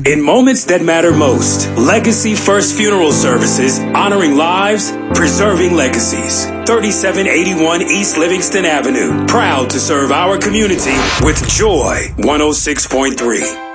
In moments that matter most, Legacy First Funeral Services, honoring lives, preserving legacies. 3781 East Livingston Avenue. Proud to serve our community with Joy 106.3.